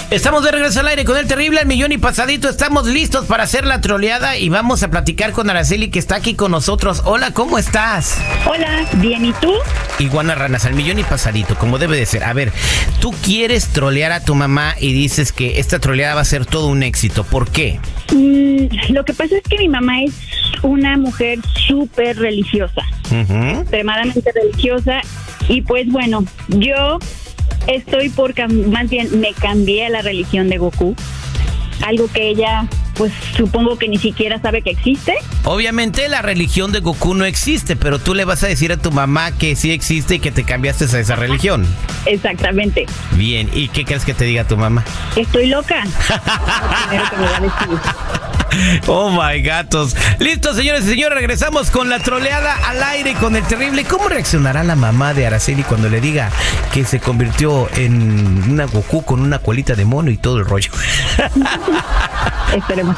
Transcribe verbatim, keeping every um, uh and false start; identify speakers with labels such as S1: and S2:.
S1: Estamos de regreso al aire con el terrible al millón y pasadito. Estamos listos para hacer la troleada y vamos a platicar con Araceli, que está aquí con nosotros. Hola, ¿cómo estás?
S2: Hola, bien, ¿y tú?
S1: Iguana Ranas, al millón y pasadito, como debe de ser. A ver, tú quieres trolear a tu mamá y dices que esta troleada va a ser todo un éxito. ¿Por qué?
S2: Mm, lo que pasa es que mi mamá es una mujer súper religiosa,
S1: Uh-huh.
S2: extremadamente religiosa. Y pues bueno, yo estoy por, cam- más bien me cambié a la religión de Goku. Algo que ella, pues supongo que ni siquiera sabe que existe.
S1: Obviamente la religión de Goku no existe, pero tú le vas a decir a tu mamá que sí existe y que te cambiaste a esa religión.
S2: Exactamente.
S1: Bien, ¿y qué crees que te diga tu mamá?
S2: Estoy loca. Lo primero que me va a decir.
S1: Oh my gatos. Listo, señores y señores, regresamos con la troleada al aire con el terrible. ¿Cómo reaccionará la mamá de Araceli cuando le diga que se convirtió en una Goku con una colita de mono y todo el rollo?
S2: Esperemos.